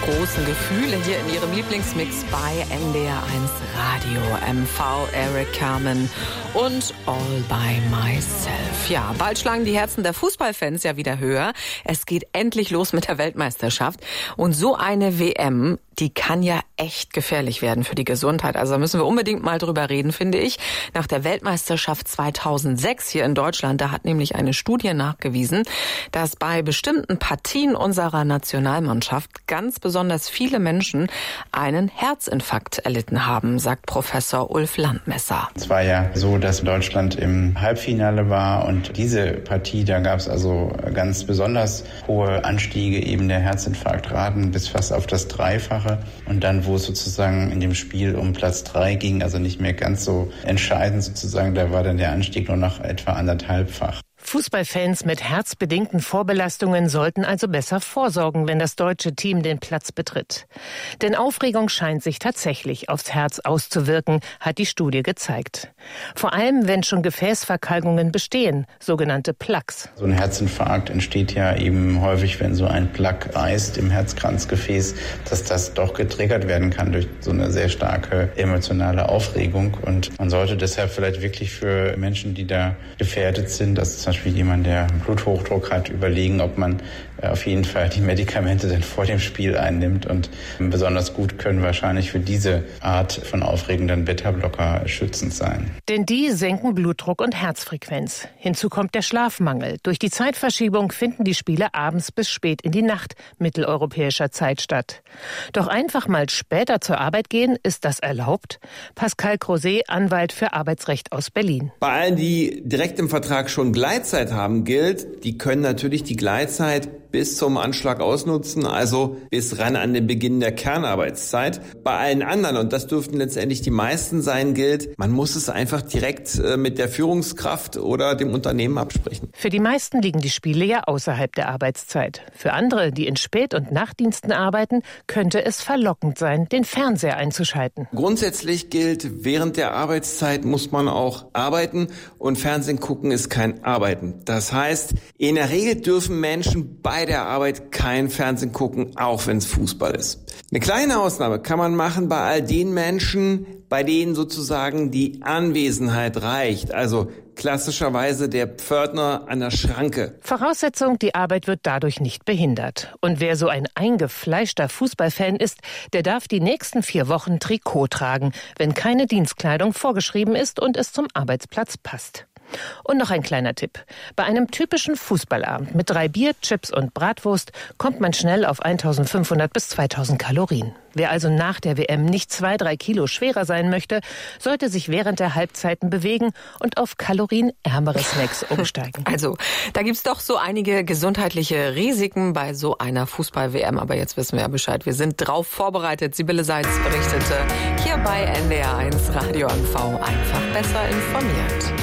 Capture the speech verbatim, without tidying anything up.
großen Gefühle hier in Ihrem Lieblingsmix bei N D R eins Radio. M V, Eric Carmen und All by Myself. Ja, bald schlagen die Herzen der Fußballfans ja wieder höher. Es geht endlich los mit der Weltmeisterschaft. Und so eine W M, die kann ja echt gefährlich werden für die Gesundheit. Also da müssen wir unbedingt mal drüber reden, finde ich. Nach der Weltmeisterschaft zweitausendsechs hier in Deutschland, da hat nämlich eine Studie nachgewiesen, dass bei bestimmten Partien unserer Nationalmannschaft ganz besonders viele Menschen einen Herzinfarkt erlitten haben, sagt Professor Ulf Landmesser. Es war ja so, dass Deutschland im Halbfinale war und diese Partie, da gab es also ganz besonders hohe Anstiege eben der Herzinfarktraten bis fast auf das Dreifache. Und dann, wo es sozusagen in dem Spiel um Platz drei ging, also nicht mehr ganz so entscheidend sozusagen, da war dann der Anstieg nur noch etwa anderthalbfach. Fußballfans mit herzbedingten Vorbelastungen sollten also besser vorsorgen, wenn das deutsche Team den Platz betritt. Denn Aufregung scheint sich tatsächlich aufs Herz auszuwirken, hat die Studie gezeigt. Vor allem, wenn schon Gefäßverkalkungen bestehen, sogenannte Plaques. So ein Herzinfarkt entsteht ja eben häufig, wenn so ein Plaque reißt im Herzkranzgefäß, dass das doch getriggert werden kann durch so eine sehr starke emotionale Aufregung. Und man sollte deshalb vielleicht wirklich für Menschen, die da gefährdet sind, dass zum Beispiel jemand, der Bluthochdruck hat, überlegen, ob man auf jeden Fall die Medikamente dann vor dem Spiel einnimmt. Und besonders gut können wahrscheinlich für diese Art von aufregenden Beta-Blocker schützend sein. Denn die senken Blutdruck und Herzfrequenz. Hinzu kommt der Schlafmangel. Durch die Zeitverschiebung finden die Spiele abends bis spät in die Nacht mitteleuropäischer Zeit statt. Doch einfach mal später zur Arbeit gehen, ist das erlaubt? Pascal Crozet, Anwalt für Arbeitsrecht aus Berlin. Bei allen, die direkt im Vertrag schon Gleitzeit haben, gilt, die können natürlich die Gleitzeit bis zum Anschlag ausnutzen, also bis ran an den Beginn der Kernarbeitszeit. Bei allen anderen, und das dürften letztendlich die meisten sein, gilt, man muss es einfach direkt mit der Führungskraft oder dem Unternehmen absprechen. Für die meisten liegen die Spiele ja außerhalb der Arbeitszeit. Für andere, die in Spät- und Nachtdiensten arbeiten, könnte es verlockend sein, den Fernseher einzuschalten. Grundsätzlich gilt, während der Arbeitszeit muss man auch arbeiten und Fernsehen gucken ist kein Arbeiten. Das heißt, in der Regel dürfen Menschen bei der Arbeit kein Fernsehen gucken, auch wenn es Fußball ist. Eine kleine Ausnahme kann man machen bei all den Menschen, bei denen sozusagen die Anwesenheit reicht, also klassischerweise der Pförtner an der Schranke. Voraussetzung, die Arbeit wird dadurch nicht behindert. Und wer so ein eingefleischter Fußballfan ist, der darf die nächsten vier Wochen Trikot tragen, wenn keine Dienstkleidung vorgeschrieben ist und es zum Arbeitsplatz passt. Und noch ein kleiner Tipp. Bei einem typischen Fußballabend mit drei Bier, Chips und Bratwurst kommt man schnell auf eintausendfünfhundert bis zweitausend Kalorien. Wer also nach der W M nicht zwei, drei Kilo schwerer sein möchte, sollte sich während der Halbzeiten bewegen und auf kalorienärmere Snacks umsteigen. Also, da gibt's doch so einige gesundheitliche Risiken bei so einer Fußball-W M. Aber jetzt wissen wir ja Bescheid. Wir sind drauf vorbereitet. Sibylle Seitz berichtete hier bei N D R eins Radio M V. Einfach besser informiert.